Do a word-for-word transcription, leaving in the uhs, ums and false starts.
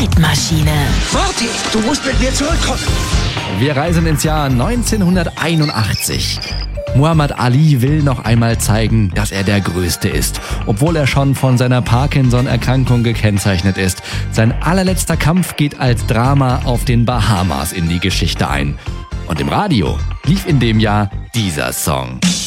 Zeitmaschine. Marty, du musst mit mir zurückkommen. Wir reisen ins Jahr neunzehnhunderteinundachtzig. Muhammad Ali will noch einmal zeigen, dass er der Größte ist, obwohl er schon von seiner Parkinson-Erkrankung gekennzeichnet ist. Sein allerletzter Kampf geht als Drama auf den Bahamas in die Geschichte ein. Und im Radio lief in dem Jahr dieser Song.